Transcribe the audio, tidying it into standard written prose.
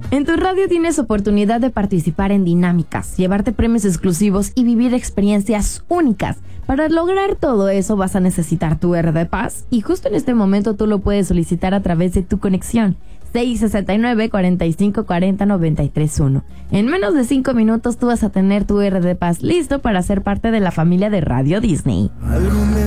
En tu radio tienes oportunidad de participar en dinámicas, llevarte premios exclusivos y vivir experiencias únicas. Para lograr todo eso vas a necesitar tu RD Paz y justo en este momento tú lo puedes solicitar a través de tu conexión 669-4540-931. En menos de 5 minutos tú vas a tener tu RD Paz listo para ser parte de la familia de Radio Disney.